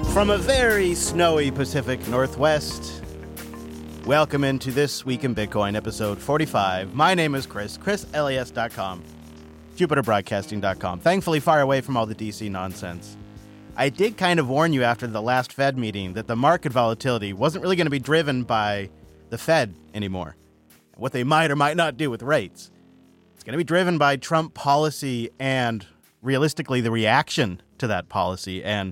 From a very snowy Pacific Northwest, welcome into This Week in Bitcoin, episode 45. My name is Chris, chrisles.com, jupiterbroadcasting.com. Thankfully far away from all the DC nonsense. I did kind of warn you after the last Fed meeting that the market volatility wasn't really going to be driven by the Fed anymore, what they might or might not do with rates. It's going to be driven by Trump policy and, realistically, the reaction to that policy. And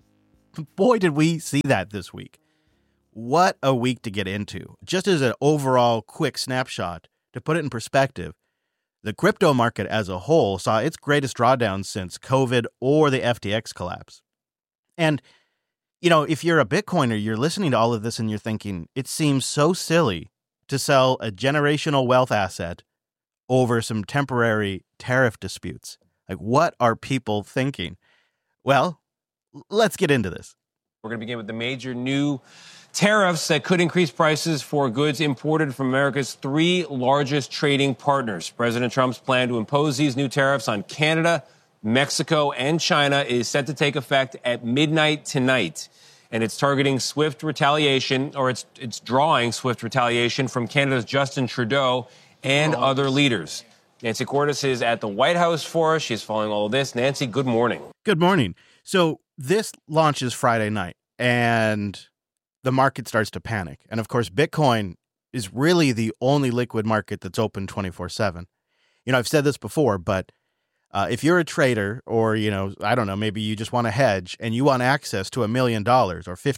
boy, did we see that this week. What a week to get into. Just as an overall quick snapshot, to put it in perspective, the crypto market as a whole saw its greatest drawdown since COVID or the FTX collapse. And, you know, if you're a Bitcoiner, you're listening to all of this and you're thinking, it seems so silly to sell a generational wealth asset over some temporary tariff disputes. Like, what are people thinking? Well, let's get into this. We're going to begin with the major new tariffs that could increase prices for goods imported from America's three largest trading partners. President Trump's plan to impose these new tariffs on Canada, Mexico, and China is set to take effect at midnight tonight. And it's targeting swift retaliation, or it's drawing swift retaliation from Canada's Justin Trudeau and other leaders. Nancy Cordes is at the White House for us. She's following all of this. Nancy, good morning. Good morning. So this launches Friday night, and the market starts to panic. And of course, Bitcoin is really the only liquid market that's open 24/7. You know, I've said this before, but if you're a trader or, you know, I don't know, maybe you just want to hedge and you want access to $1 million or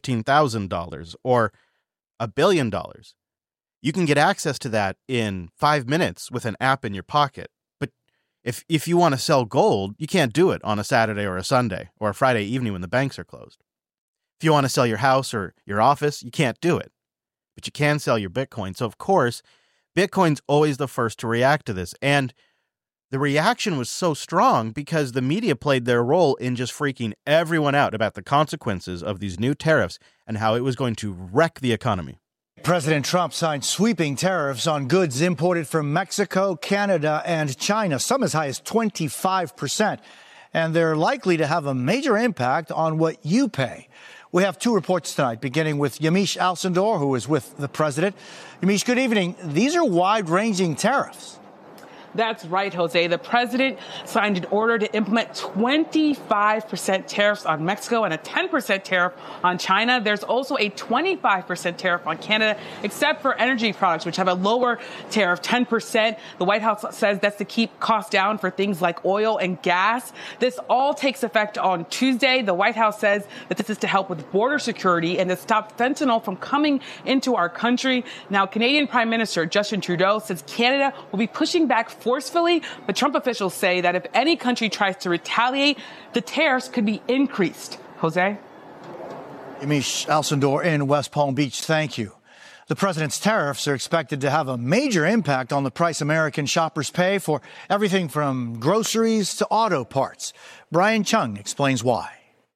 $15,000 or $1 billion, you can get access to that in 5 minutes with an app in your pocket. But if you want to sell gold, you can't do it on a Saturday or a Sunday or a Friday evening when the banks are closed. If you want to sell your house or your office, you can't do it. But you can sell your Bitcoin. So, of course, Bitcoin's always the first to react to this. And the reaction was so strong because the media played their role in just freaking everyone out about the consequences of these new tariffs and how it was going to wreck the economy. President Trump signed sweeping tariffs on goods imported from Mexico, Canada, and China, some as high as 25%. And they're likely to have a major impact on what you pay. We have two reports tonight, beginning with Yamiche Alcindor, who is with the president. Yamiche, good evening. These are wide-ranging tariffs. That's right, Jose. The president signed an order to implement 25% tariffs on Mexico and a 10% tariff on China. There's also a 25% tariff on Canada, except for energy products, which have a lower tariff, 10%. The White House says that's to keep costs down for things like oil and gas. This all takes effect on Tuesday. The White House says that this is to help with border security and to stop fentanyl from coming into our country. Now, Canadian Prime Minister Justin Trudeau says Canada will be pushing back forcefully, but Trump officials say that if any country tries to retaliate, the tariffs could be increased. Jose? Yamiche Alcindor in West Palm Beach, thank you. The president's tariffs are expected to have a major impact on the price American shoppers pay for everything from groceries to auto parts. Brian Chung explains why.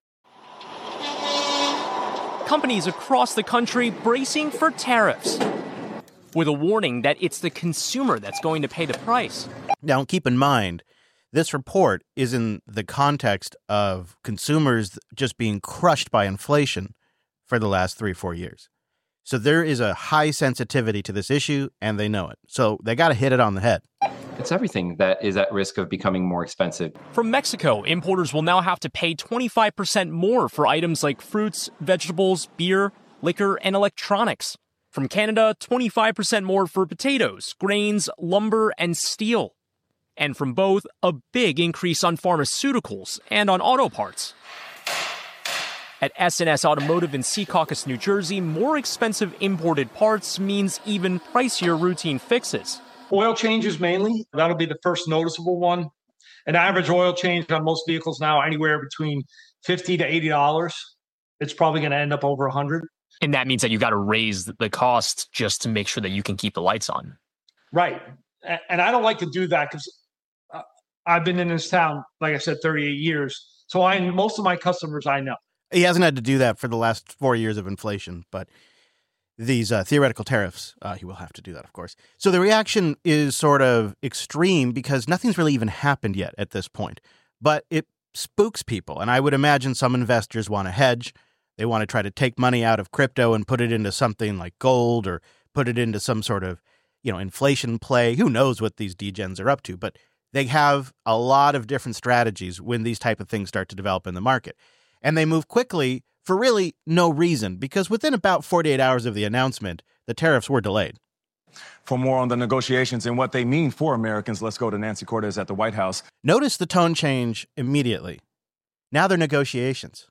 Companies across the country bracing for tariffs, with a warning that it's the consumer that's going to pay the price. Now, keep in mind, this report is in the context of consumers just being crushed by inflation for the last 3-4 years. So there is a high sensitivity to this issue, and they know it. So they got to hit it on the head. It's everything that is at risk of becoming more expensive. From Mexico, importers will now have to pay 25% more for items like fruits, vegetables, beer, liquor, and electronics. From Canada, 25% more for potatoes, grains, lumber, and steel. And from both, a big increase on pharmaceuticals and on auto parts. At S&S Automotive in Secaucus, New Jersey, more expensive imported parts means even pricier routine fixes. Oil changes mainly. That'll be the first noticeable one. An average oil change on most vehicles now anywhere between $50 to $80. It's probably going to end up over $100. And that means that you got to raise the cost just to make sure that you can keep the lights on. Right. And I don't like to do that because I've been in this town, like I said, 38 years. So most of my customers I know. He hasn't had to do that for the last 4 years of inflation, but these theoretical tariffs, he will have to do that, of course. So the reaction is sort of extreme because nothing's really even happened yet at this point. But it spooks people. And I would imagine some investors want to hedge. They want to try to take money out of crypto and put it into something like gold or put it into some sort of, inflation play. Who knows what these degens are up to, but they have a lot of different strategies when these type of things start to develop in the market. And they move quickly for really no reason, because within about 48 hours of the announcement, the tariffs were delayed. For more on the negotiations and what they mean for Americans, let's go to Nancy Cortez at the White House. Notice the tone change immediately. Now they're negotiations.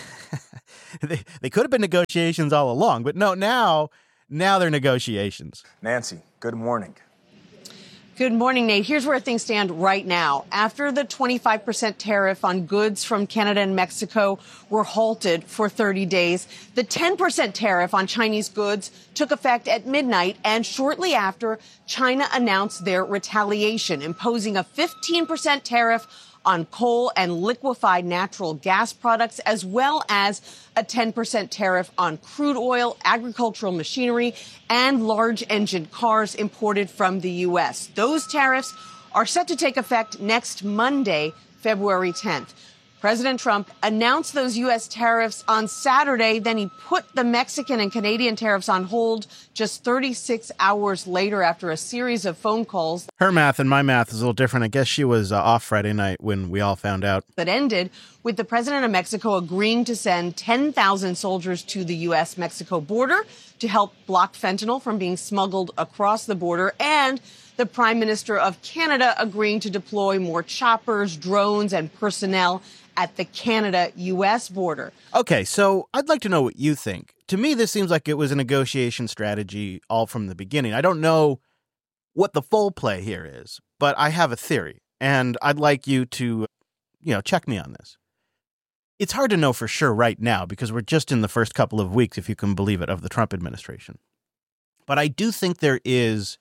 They could have been negotiations all along, but no, now they're negotiations. Nancy, good morning. Good morning, Nate. Here's where things stand right now. After the 25% tariff on goods from Canada and Mexico were halted for 30 days, the 10% tariff on Chinese goods took effect at midnight, and shortly after, China announced their retaliation, imposing a 15% tariff on coal and liquefied natural gas products, as well as a 10% tariff on crude oil, agricultural machinery, and large engine cars imported from the U.S. Those tariffs are set to take effect next Monday, February 10th. President Trump announced those U.S. tariffs on Saturday. Then he put the Mexican and Canadian tariffs on hold just 36 hours later after a series of phone calls. Her math and my math is a little different. I guess she was off Friday night when we all found out. That ended with the president of Mexico agreeing to send 10,000 soldiers to the U.S.-Mexico border to help block fentanyl from being smuggled across the border, and the Prime Minister of Canada agreeing to deploy more choppers, drones, and personnel at the Canada-U.S. border. Okay, so I'd like to know what you think. To me, this seems like it was a negotiation strategy all from the beginning. I don't know what the full play here is, but I have a theory, and I'd like you to, check me on this. It's hard to know for sure right now because we're just in the first couple of weeks, if you can believe it, of the Trump administration. But I do think there is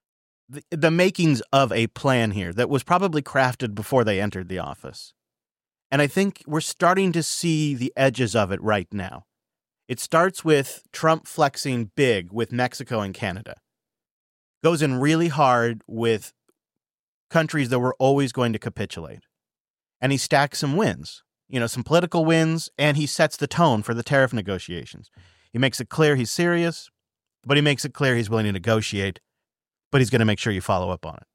the makings of a plan here that was probably crafted before they entered the office. And I think we're starting to see the edges of it right now. It starts with Trump flexing big with Mexico and Canada. Goes in really hard with countries that were always going to capitulate. And he stacks some wins, some political wins, and he sets the tone for the tariff negotiations. He makes it clear he's serious, but he makes it clear he's willing to negotiate, but he's going to make sure you follow up on it.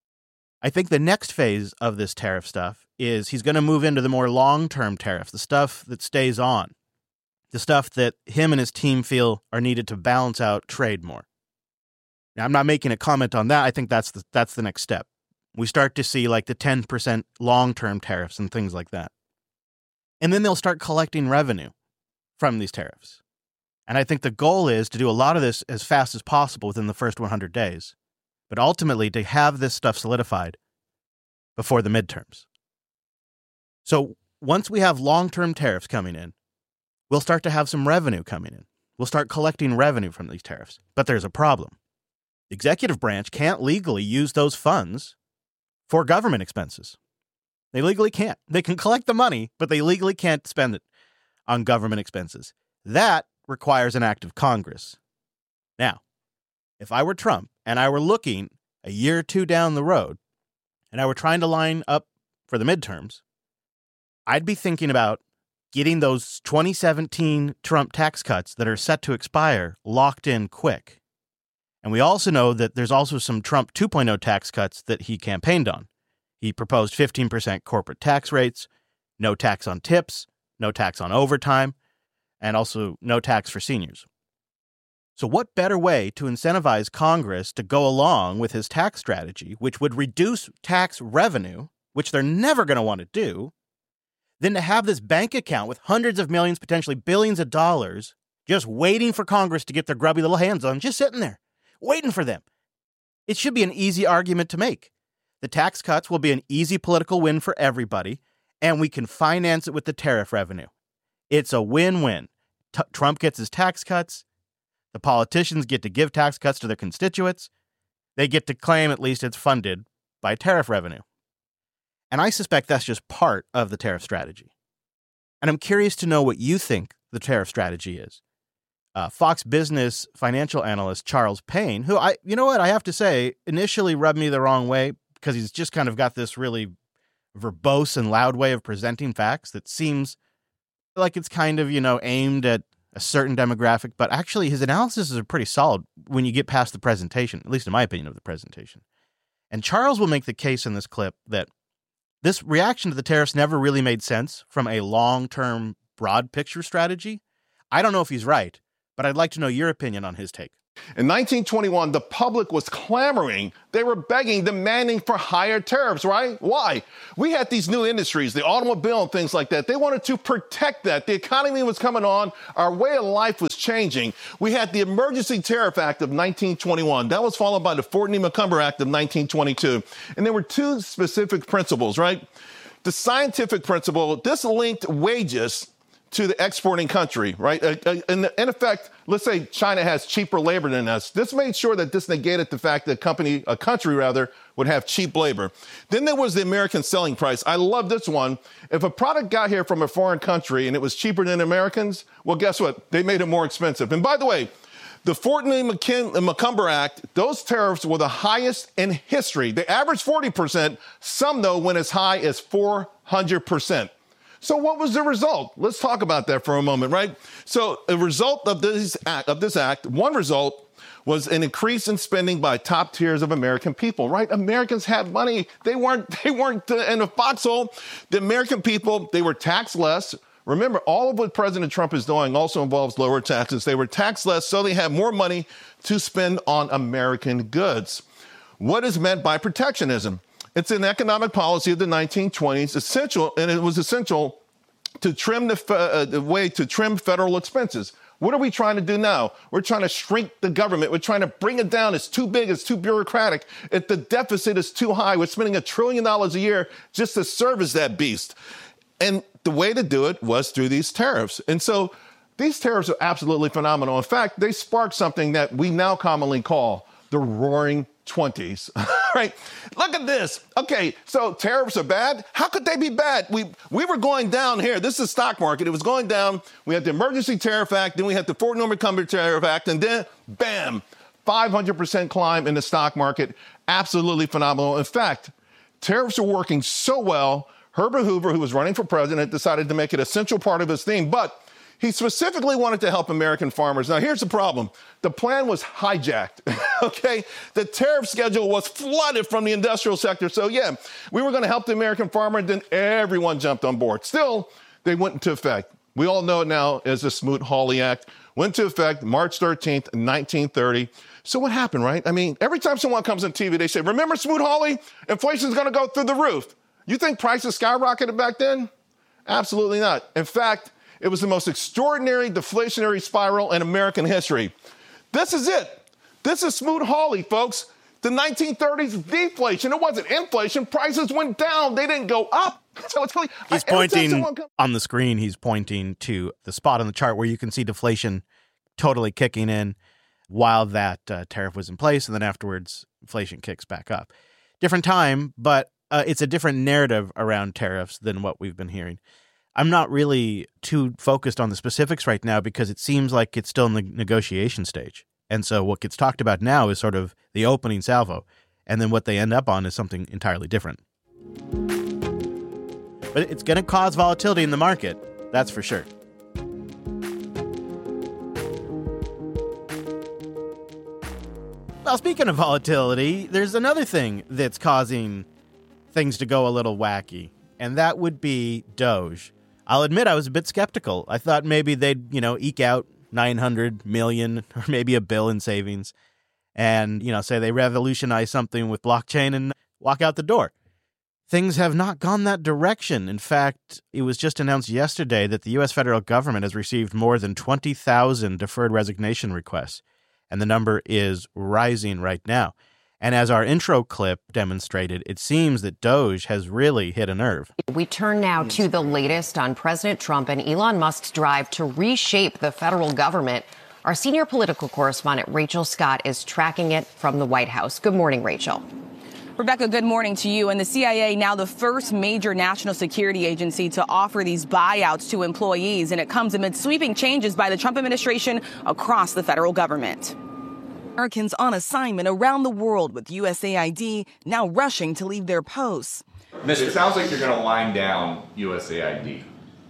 I think the next phase of this tariff stuff is he's going to move into the more long-term tariff, the stuff that stays on, the stuff that him and his team feel are needed to balance out trade more. Now, I'm not making a comment on that. I think that's the next step. We start to see like the 10% long-term tariffs and things like that. And then they'll start collecting revenue from these tariffs. And I think the goal is to do a lot of this as fast as possible within the first 100 days. But ultimately, to have this stuff solidified before the midterms. So once we have long-term tariffs coming in, we'll start to have some revenue coming in. We'll start collecting revenue from these tariffs. But there's a problem. The executive branch can't legally use those funds for government expenses. They legally can't. They can collect the money, but they legally can't spend it on government expenses. That requires an act of Congress. Now, if I were Trump and I were looking a year or two down the road and I were trying to line up for the midterms, I'd be thinking about getting those 2017 Trump tax cuts that are set to expire locked in quick. And we also know that there's also some Trump 2.0 tax cuts that he campaigned on. He proposed 15% corporate tax rates, no tax on tips, no tax on overtime, and also no tax for seniors. So what better way to incentivize Congress to go along with his tax strategy, which would reduce tax revenue, which they're never going to want to do, than to have this bank account with hundreds of millions, potentially billions of dollars, just waiting for Congress to get their grubby little hands on, just sitting there, waiting for them. It should be an easy argument to make. The tax cuts will be an easy political win for everybody, and we can finance it with the tariff revenue. It's a win-win. Trump gets his tax cuts. The politicians get to give tax cuts to their constituents. They get to claim at least it's funded by tariff revenue. And I suspect that's just part of the tariff strategy. And I'm curious to know what you think the tariff strategy is. Fox Business financial analyst Charles Payne, who I have to say, initially rubbed me the wrong way because he's just kind of got this really verbose and loud way of presenting facts that seems like it's kind of, aimed at a certain demographic, but actually his analysis is pretty solid when you get past the presentation, at least in my opinion of the presentation. And Charles will make the case in this clip that this reaction to the tariffs never really made sense from a long-term, broad picture strategy. I don't know if he's right, but I'd like to know your opinion on his take. In 1921, the public was clamoring. They were begging, demanding for higher tariffs, right? Why? We had these new industries, the automobile and things like that. They wanted to protect that. The economy was coming on. Our way of life was changing. We had the Emergency Tariff Act of 1921. That was followed by the Fortney-McCumber Act of 1922. And there were two specific principles, right? The scientific principle, this linked wages to the exporting country, right? In effect, let's say China has cheaper labor than us. This made sure that this negated the fact that a country would have cheap labor. Then there was the American selling price. I love this one. If a product got here from a foreign country and it was cheaper than Americans, well, guess what? They made it more expensive. And by the way, the Fortney-McCumber Act, those tariffs were the highest in history. They averaged 40%. Some, though, went as high as 400%. So what was the result? Let's talk about that for a moment, right? So a result of this act, one result was an increase in spending by top tiers of American people, right? Americans had money. They weren't in a foxhole. The American people, they were taxed less. Remember, all of what President Trump is doing also involves lower taxes. They were taxed less, so they had more money to spend on American goods. What is meant by protectionism? It's an economic policy of the 1920s, it was essential to trim the way to trim federal expenses. What are we trying to do now? We're trying to shrink the government. We're trying to bring it down. It's too big. It's too bureaucratic. If the deficit is too high, we're spending $1 trillion a year just to service that beast. And the way to do it was through these tariffs. And so these tariffs are absolutely phenomenal. In fact, they sparked something that we now commonly call the Roaring 20s, right? Look at this. Okay, so tariffs are bad. How could they be bad? We were going down here. This is the stock market. It was going down. We had the Emergency Tariff Act, then we had the Fortney-McCumber Tariff Act, and then, bam, 500% climb in the stock market. Absolutely phenomenal. In fact, tariffs are working so well, Herbert Hoover, who was running for president, decided to make it a central part of his theme, but he specifically wanted to help American farmers. Now, here's the problem. The plan was hijacked, okay? The tariff schedule was flooded from the industrial sector. So, yeah, we were going to help the American farmer, then everyone jumped on board. Still, they went into effect. We all know it now as the Smoot-Hawley Act. Went into effect March 13th, 1930. So what happened, right? I mean, every time someone comes on TV, they say, remember Smoot-Hawley? Inflation's going to go through the roof. You think prices skyrocketed back then? Absolutely not. In fact, it was the most extraordinary deflationary spiral in American history. This is it. This is Smoot-Hawley, folks. The 1930s deflation. It wasn't inflation. Prices went down. They didn't go up. So it's really... He's pointing on the screen. He's pointing to the spot on the chart where you can see deflation totally kicking in while that tariff was in place. And then afterwards, inflation kicks back up. Different time, but it's a different narrative around tariffs than what we've been hearing. I'm not really too focused on the specifics right now because it seems like it's still in the negotiation stage. And so what gets talked about now is sort of the opening salvo. And then what they end up on is something entirely different. But it's going to cause volatility in the market. That's for sure. Well, speaking of volatility, there's another thing that's causing things to go a little wacky. And that would be Doge. I'll admit I was a bit skeptical. I thought maybe they'd, eke out $900 million or maybe $1 billion in savings and, say they revolutionize something with blockchain and walk out the door. Things have not gone that direction. In fact, it was just announced yesterday that the U.S. federal government has received more than 20,000 deferred resignation requests, and the number is rising right now. And as our intro clip demonstrated, it seems that Doge has really hit a nerve. We turn now to the latest on President Trump and Elon Musk's drive to reshape the federal government. Our senior political correspondent, Rachel Scott, is tracking it from the White House. Good morning, Rachel. Rebecca, good morning to you. And the CIA, now the first major national security agency to offer these buyouts to employees. And it comes amid sweeping changes by the Trump administration across the federal government. Americans on assignment around the world with USAID now rushing to leave their posts. It sounds like you're going to wind down USAID.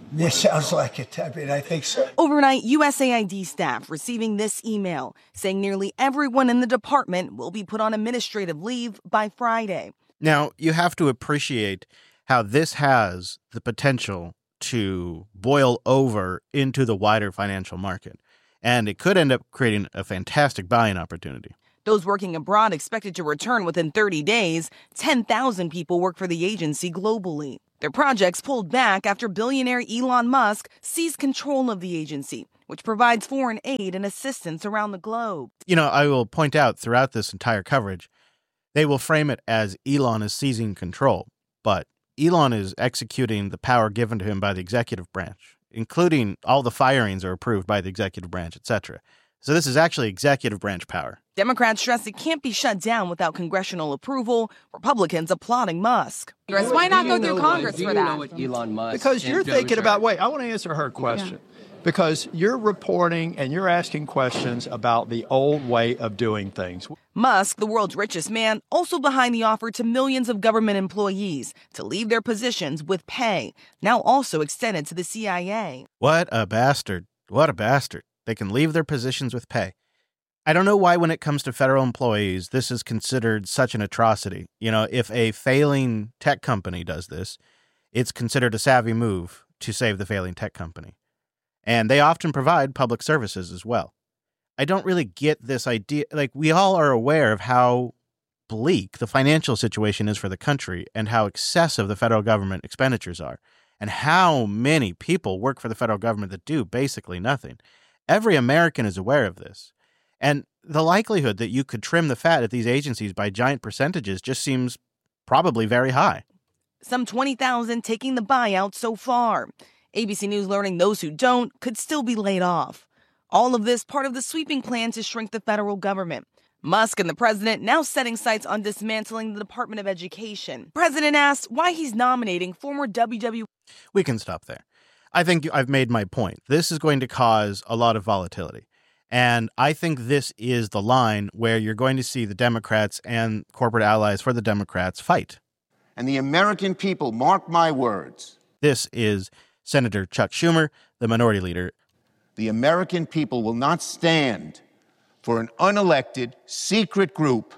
This sounds like it. I mean, I think so. Overnight, USAID staff receiving this email saying nearly everyone in the department will be put on administrative leave by Friday. Now, you have to appreciate how this has the potential to boil over into the wider financial market, and it could end up creating a fantastic buying opportunity. Those working abroad expected to return within 30 days. 10,000 people work for the agency globally. Their projects pulled back after billionaire Elon Musk seized control of the agency, which provides foreign aid and assistance around the globe. You know, I will point out throughout this entire coverage, they will frame it as Elon is seizing control, but Elon is executing the power given to him by the executive branch, including all the firings are approved by the executive branch, etc. So this is actually executive branch power. Democrats stress it can't be shut down without congressional approval. Republicans applauding Musk. Why not go through Congress for that? Elon Musk because you're thinking about, wait, I want to answer her question. Yeah. Because you're reporting and you're asking questions about the old way of doing things. Musk, the world's richest man, also behind the offer to millions of government employees to leave their positions with pay, now also extended to the CIA. What a bastard. What a bastard. They can leave their positions with pay. I don't know why when it comes to federal employees, this is considered such an atrocity. You know, if a failing tech company does this, it's considered a savvy move to save the failing tech company. And they often provide public services as well. I don't really get this idea. Like, we all are aware of how bleak the financial situation is for the country and how excessive the federal government expenditures are and how many people work for the federal government that do basically nothing. Every American is aware of this. And the likelihood that you could trim the fat at these agencies by giant percentages just seems probably very high. Some 20,000 taking the buyout so far. ABC News learning those who don't could still be laid off. All of this part of the sweeping plan to shrink the federal government. Musk and the president now setting sights on dismantling the Department of Education. President asked why he's nominating former WWE. We can stop there. I think I've made my point. This is going to cause a lot of volatility. And I think this is the line where you're going to see the Democrats and corporate allies for the Democrats fight. And the American people, mark my words. This is Senator Chuck Schumer, the minority leader. The American people will not stand for an unelected, secret group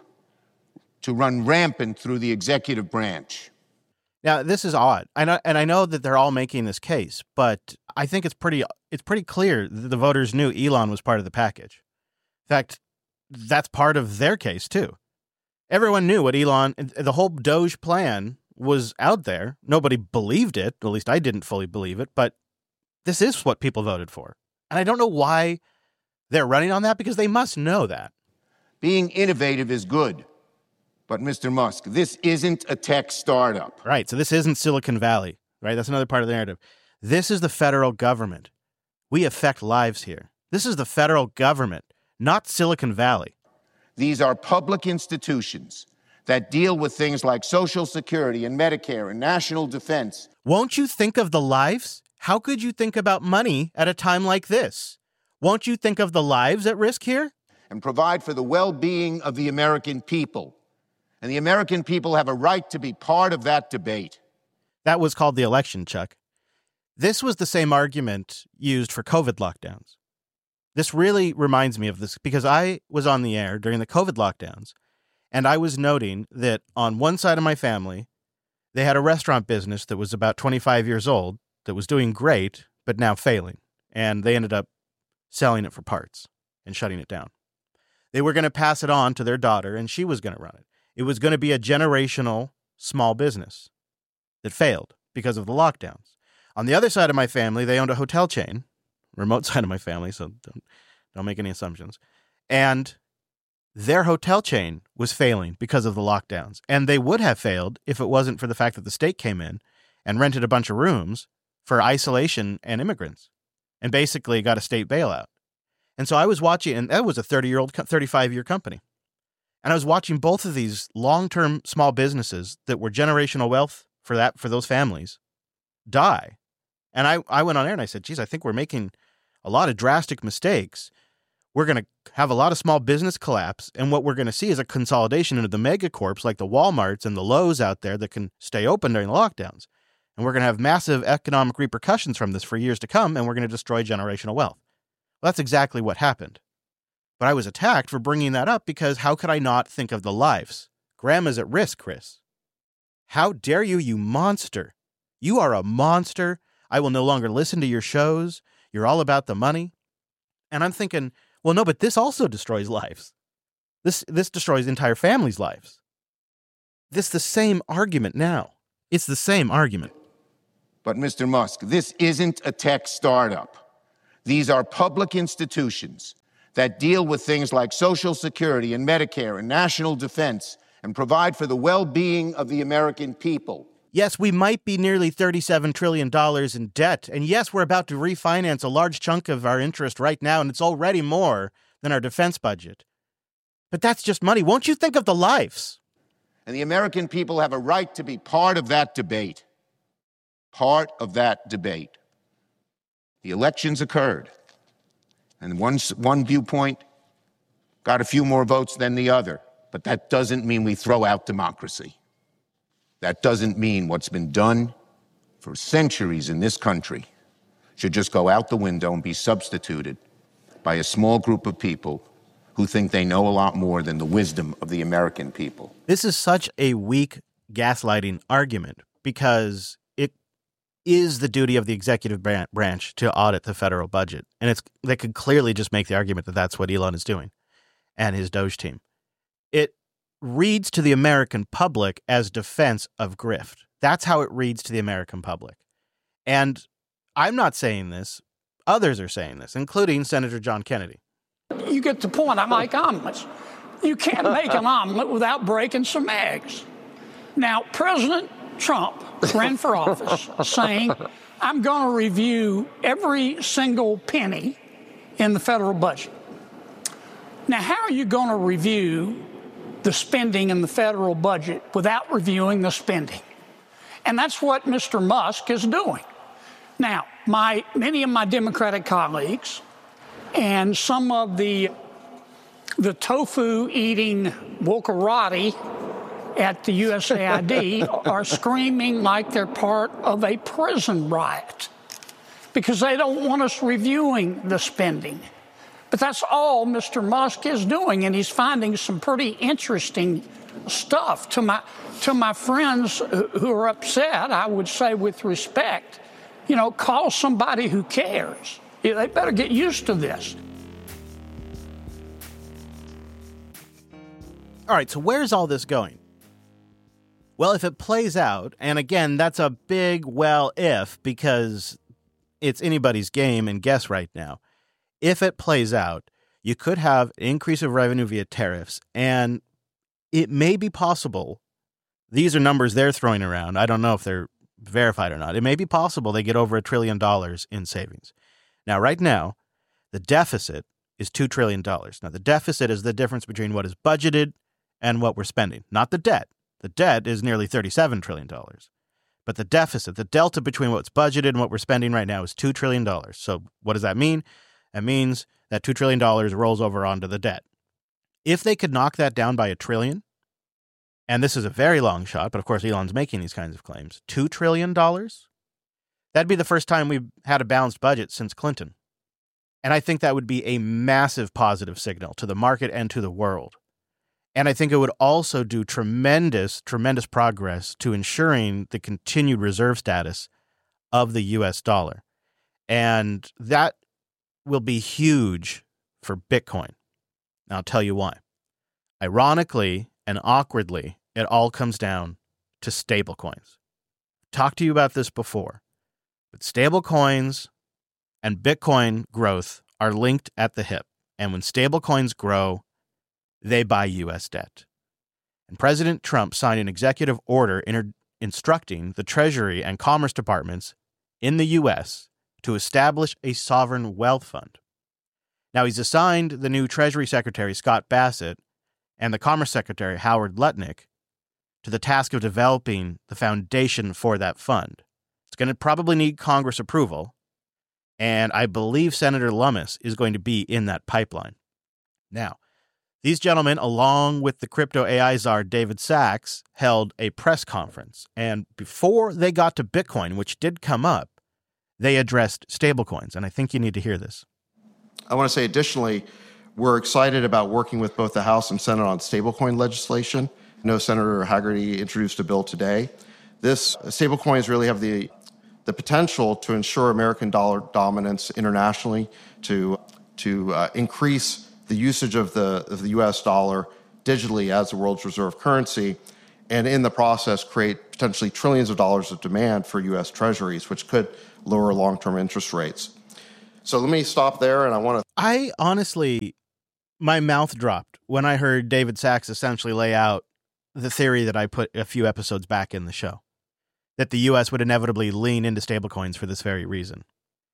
to run rampant through the executive branch. Now, this is odd. I know that they're all making this case, but I think it's pretty clear that the voters knew Elon was part of the package. In fact, that's part of their case, too. Everyone knew what Elon, the whole Doge plan was out there. Nobody believed it. At least I didn't fully believe it, but this is what people voted for. And I don't know why they're running on that, because they must know that. Being innovative is good. But, Mr. Musk, this isn't a tech startup. Right. So this isn't Silicon Valley, right? That's another part of the narrative. This is the federal government. We affect lives here. This is the federal government, not Silicon Valley. These are public institutions that deal with things like Social Security and Medicare and national defense. Won't you think of the lives? How could you think about money at a time like this? Won't you think of the lives at risk here? And provide for the well-being of the American people. And the American people have a right to be part of that debate. That was called the election, Chuck. This was the same argument used for COVID lockdowns. This really reminds me of this because I was on the air during the COVID lockdowns, and I was noting that on one side of my family, they had a restaurant business that was about 25 years old that was doing great, but now failing. And they ended up selling it for parts and shutting it down. They were going to pass it on to their daughter, and she was going to run it. It was going to be a generational small business that failed because of the lockdowns. On the other side of my family, they owned a hotel chain, remote side of my family, so don't make any assumptions. And their hotel chain was failing because of the lockdowns. And they would have failed if it wasn't for the fact that the state came in and rented a bunch of rooms for isolation and immigrants and basically got a state bailout. And so I was watching, and that was a 35-year company. And I was watching both of these long-term small businesses that were generational wealth for those families die. And I went on air and I said, geez, I think we're making a lot of drastic mistakes. We're going to have a lot of small business collapse. And what we're going to see is a consolidation into the megacorps like the Walmarts and the Lowe's out there that can stay open during the lockdowns. And we're going to have massive economic repercussions from this for years to come, and we're going to destroy generational wealth. Well, that's exactly what happened. But I was attacked for bringing that up because how could I not think of the lives? Grandma's at risk, Chris. How dare you, you monster? You are a monster. I will no longer listen to your shows. You're all about the money. And I'm thinking, well, no, but this also destroys lives. This destroys entire families' lives. This is the same argument now. It's the same argument. But, Mr. Musk, this isn't a tech startup. These are public institutions that deal with things like Social Security and Medicare and national defense and provide for the well-being of the American people. Yes, we might be nearly $37 trillion in debt. And yes, we're about to refinance a large chunk of our interest right now, and it's already more than our defense budget. But that's just money. Won't you think of the lives? And the American people have a right to be part of that debate. Part of that debate. The elections occurred, and one viewpoint got a few more votes than the other. But that doesn't mean we throw out democracy. That doesn't mean what's been done for centuries in this country should just go out the window and be substituted by a small group of people who think they know a lot more than the wisdom of the American people. This is such a weak gaslighting argument because it is the duty of the executive branch to audit the federal budget. And they could clearly just make the argument that that's what Elon is doing and his Doge team. It reads to the American public as defense of grift. That's how it reads to the American public. And I'm not saying this. Others are saying this, including Senator John Kennedy. You get the point. I like omelets. You can't make an omelet without breaking some eggs. Now, President Trump ran for office saying, I'm going to review every single penny in the federal budget. Now, how are you going to review the spending in the federal budget without reviewing the spending? And that's what Mr. Musk is doing. Now, many of my Democratic colleagues and some of the tofu-eating wokerati at the USAID are screaming like they're part of a prison riot because they don't want us reviewing the spending. But that's all Mr. Musk is doing, and he's finding some pretty interesting stuff. To my friends who are upset, I would say with respect, call somebody who cares. They better get used to this. All right, so where's all this going? Well, if it plays out, and again, that's a big if because it's anybody's game and guess right now. If it plays out, you could have an increase of revenue via tariffs, and it may be possible. These are numbers they're throwing around. I don't know if they're verified or not. It may be possible they get over $1 trillion in savings. Now, right now, the deficit is $2 trillion. Now, the deficit is the difference between what is budgeted and what we're spending, not the debt. The debt is nearly $37 trillion. But the deficit, the delta between what's budgeted and what we're spending right now is $2 trillion. So what does that mean? That means that $2 trillion rolls over onto the debt. If they could knock that down by $1 trillion, and this is a very long shot, but of course Elon's making these kinds of claims, $2 trillion, that'd be the first time we've had a balanced budget since Clinton. And I think that would be a massive positive signal to the market and to the world. And I think it would also do tremendous progress to ensuring the continued reserve status of the U.S. dollar. And that will be huge for Bitcoin. And I'll tell you why. Ironically and awkwardly, it all comes down to stablecoins. I've talked to you about this before, but stablecoins and Bitcoin growth are linked at the hip. And when stablecoins grow, they buy U.S. debt. And President Trump signed an executive order instructing the Treasury and Commerce departments in the U.S. to establish a sovereign wealth fund. Now, he's assigned the new Treasury Secretary, Scott Bassett, and the Commerce Secretary, Howard Lutnick, to the task of developing the foundation for that fund. It's going to probably need Congress approval, and I believe Senator Lummis is going to be in that pipeline. Now, These gentlemen, along with the crypto AI czar David Sachs, held a press conference. And before they got to Bitcoin, which did come up, they addressed stablecoins. And I think you need to hear this. I want to say additionally, we're excited about working with both the House and Senate on stablecoin legislation. I know Senator Hagerty introduced a bill today. This stablecoins really have the potential to ensure American dollar dominance internationally, to increase the usage of the U.S. dollar digitally as the world's reserve currency, and in the process create potentially trillions of dollars of demand for U.S. treasuries, which could lower long-term interest rates. So let me stop there, and I honestly, my mouth dropped when I heard David Sachs essentially lay out the theory that I put a few episodes back in the show, that the U.S. would inevitably lean into stablecoins for this very reason.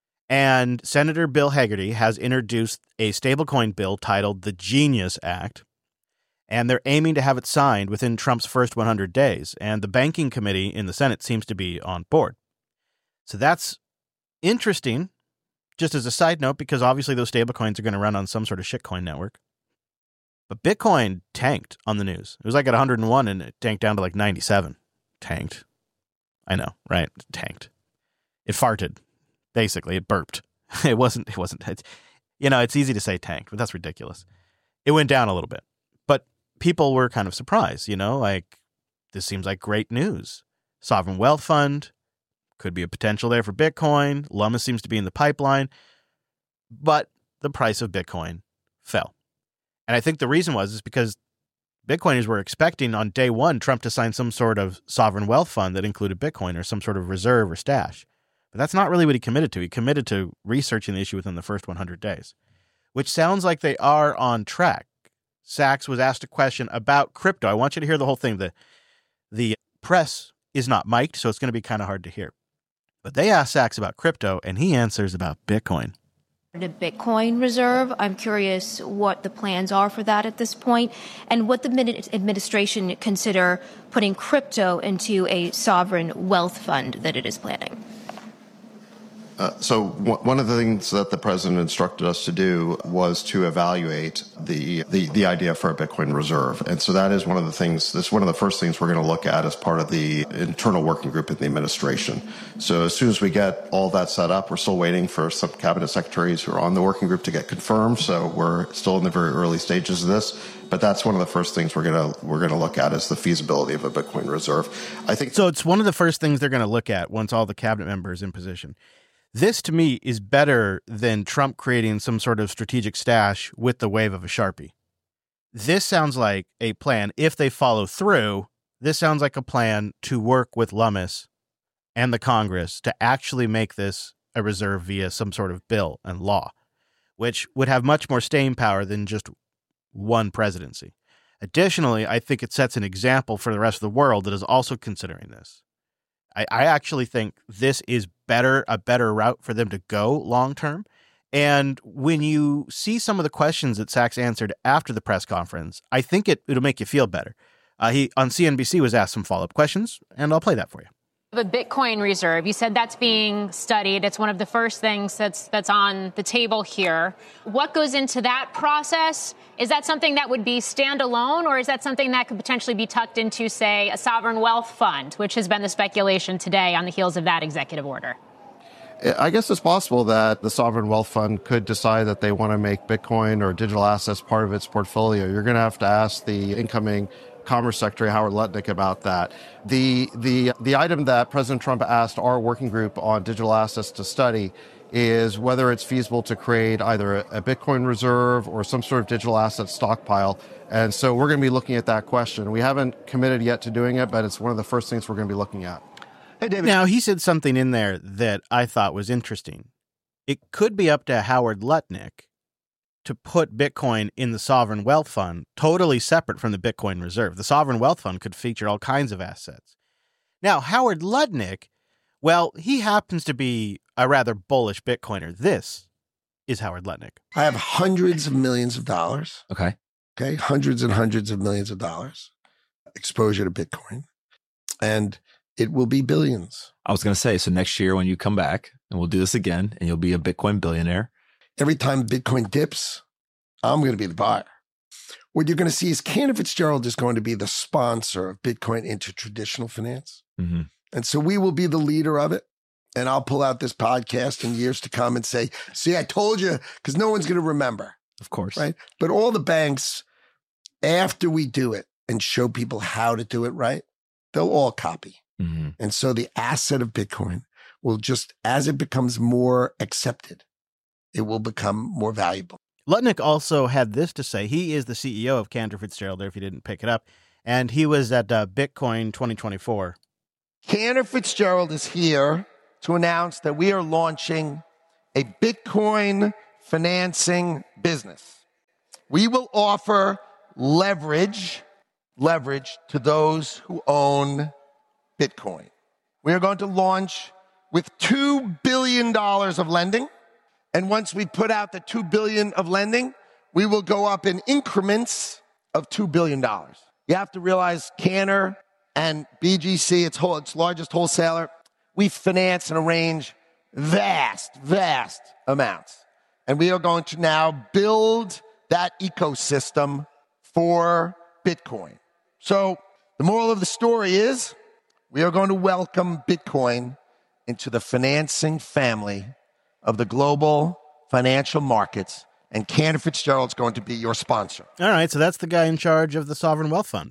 And Senator Bill Hagerty has introduced a stablecoin bill titled the Genius Act, and they're aiming to have it signed within Trump's first 100 days, and the banking committee in the Senate seems to be on board. So that's interesting, just as a side note, because obviously those stablecoins are going to run on some sort of shitcoin network. But Bitcoin tanked on the news. It was like at 101, and it tanked down to like 97. Tanked. I know, right? Tanked. It farted. Basically, it burped. It wasn't, it's easy to say tanked, but that's ridiculous. It went down a little bit, but people were kind of surprised, like this seems like great news. Sovereign wealth fund could be a potential there for Bitcoin. Lummis seems to be in the pipeline, but the price of Bitcoin fell. And I think the reason is because Bitcoiners were expecting on day one Trump to sign some sort of sovereign wealth fund that included Bitcoin or some sort of reserve or stash. But that's not really what he committed to. He committed to researching the issue within the first 100 days, which sounds like they are on track. Sachs was asked a question about crypto. I want you to hear the whole thing. The press is not mic'd, so it's going to be kind of hard to hear. But they asked Sachs about crypto, and he answers about Bitcoin. The Bitcoin reserve, I'm curious what the plans are for that at this point, and what the administration consider putting crypto into a sovereign wealth fund that it is planning. So one of the things that the president instructed us to do was to evaluate the idea for a Bitcoin reserve. And so that is one of the things, that's one of the first things we're going to look at as part of the internal working group in the administration. So as soon as we get all that set up, we're still waiting for some cabinet secretaries who are on the working group to get confirmed. So we're still in the very early stages of this. But that's one of the first things we're going to look at is the feasibility of a Bitcoin reserve. I think so. It's one of the first things they're going to look at once all the cabinet members in position. This, to me, is better than Trump creating some sort of strategic stash with the wave of a Sharpie. This sounds like a plan. If they follow through, this sounds like a plan to work with Lummis and the Congress to actually make this a reserve via some sort of bill and law, which would have much more staying power than just one presidency. Additionally, I think it sets an example for the rest of the world that is also considering this. I actually think this is a better route for them to go long term. And when you see some of the questions that Sachs answered after the press conference, I think it'll make you feel better. He on CNBC was asked some follow-up questions, and I'll play that for you. The Bitcoin reserve, you said that's being studied. It's one of the first things that's on the table here. What goes into that process? Is that something that would be standalone, or is that something that could potentially be tucked into, say, a sovereign wealth fund, which has been the speculation today on the heels of that executive order? I guess it's possible that the sovereign wealth fund could decide that they want to make Bitcoin or digital assets part of its portfolio. You're going to have to ask the incoming Commerce Secretary Howard Lutnick about that. The item that President Trump asked our working group on digital assets to study is whether it's feasible to create either a Bitcoin reserve or some sort of digital asset stockpile. And so we're going to be looking at that question. We haven't committed yet to doing it, but it's one of the first things we're going to be looking at. Hey, David. Now, he said something in there that I thought was interesting. It could be up to Howard Lutnick to put Bitcoin in the Sovereign Wealth Fund, totally separate from the Bitcoin Reserve. The Sovereign Wealth Fund could feature all kinds of assets. Now, Howard Lutnick, well, he happens to be a rather bullish Bitcoiner. This is Howard Lutnick. I have hundreds of millions of dollars. Okay, hundreds and hundreds of millions of dollars exposure to Bitcoin. And it will be billions. I was going to say, so next year when you come back, and we'll do this again, and you'll be a Bitcoin billionaire. Every time Bitcoin dips, I'm going to be the buyer. What you're going to see is Cantor Fitzgerald is going to be the sponsor of Bitcoin into traditional finance. Mm-hmm. And so we will be the leader of it. And I'll pull out this podcast in years to come and say, see, I told you, because no one's going to remember. Of course. Right. But all the banks, after we do it and show people how to do it right, they'll all copy. Mm-hmm. And so the asset of Bitcoin will just, as it becomes more accepted, it will become more valuable. Lutnick also had this to say. He is the CEO of Cantor Fitzgerald, there if you didn't pick it up. And he was at Bitcoin 2024. Cantor Fitzgerald is here to announce that we are launching a Bitcoin financing business. We will offer leverage to those who own Bitcoin. We are going to launch with $2 billion of lending. And once we put out the $2 billion of lending, we will go up in increments of $2 billion. You have to realize Cantor and BGC, its largest wholesaler, we finance and arrange vast amounts. And we are going to now build that ecosystem for Bitcoin. So the moral of the story is we are going to welcome Bitcoin into the financing family of the global financial markets, and Cantor Fitzgerald is going to be your sponsor. All right, so that's the guy in charge of the Sovereign Wealth Fund.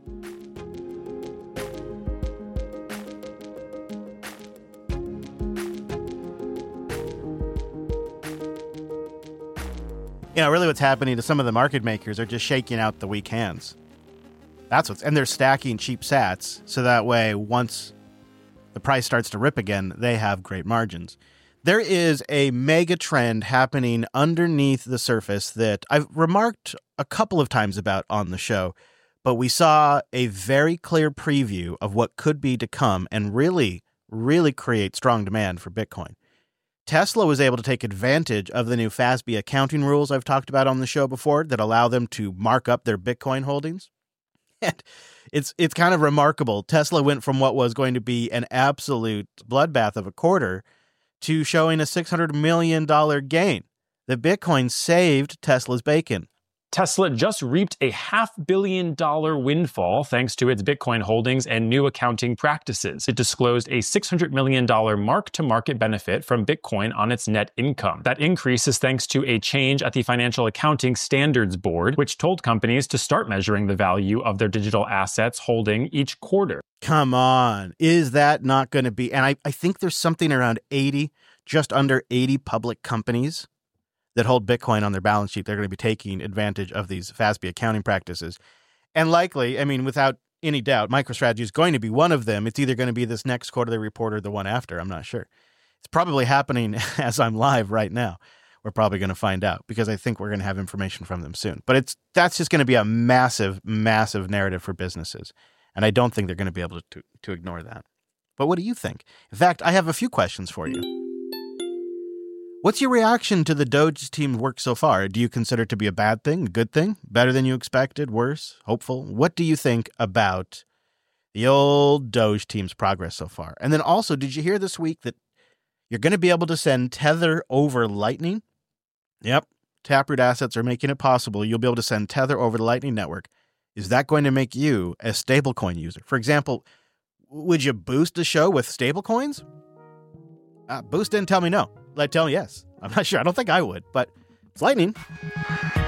You know, really what's happening to some of the market makers are just shaking out the weak hands. And they're stacking cheap sats, so that way, once the price starts to rip again, they have great margins. There is a mega trend happening underneath the surface that I've remarked a couple of times about on the show, but we saw a very clear preview of what could be to come and really create strong demand for Bitcoin. Tesla was able to take advantage of the new FASB accounting rules I've talked about on the show before that allow them to mark up their Bitcoin holdings. And it's kind of remarkable. Tesla went from what was going to be an absolute bloodbath of a quarter to showing a $600 million gain. The Bitcoin saved Tesla's bacon. Tesla just reaped a $500 million windfall thanks to its Bitcoin holdings and new accounting practices. It disclosed a $600 million mark-to-market benefit from Bitcoin on its net income. That increase is thanks to a change at the Financial Accounting Standards Board, which told companies to start measuring the value of their digital assets holding each quarter. Come on. Is that not going to be... And I think there's something around 80, just under 80 public companies that hold Bitcoin on their balance sheet. They're going to be taking advantage of these FASB accounting practices. And likely, I mean, without any doubt, MicroStrategy is going to be one of them. It's either going to be this next quarterly report or the one after. I'm not sure. It's probably happening as I'm live right now. We're probably going to find out because I think we're going to have information from them soon. But that's just going to be a massive narrative for businesses. And I don't think they're going to be able to ignore that. But what do you think? In fact, I have a few questions for you. What's your reaction to the Doge team's work so far? Do you consider it to be a bad thing, a good thing, better than you expected, worse, hopeful? What do you think about the old Doge team's progress so far? And then also, did you hear this week that you're going to be able to send Tether over Lightning? Yep, Taproot Assets are making it possible. You'll be able to send Tether over the Lightning Network. Is that going to make you a stablecoin user? For example, would you boost the show with stablecoins? Boost didn't tell me no. Let tell me yes. I'm not sure. I don't think I would, but it's Lightning.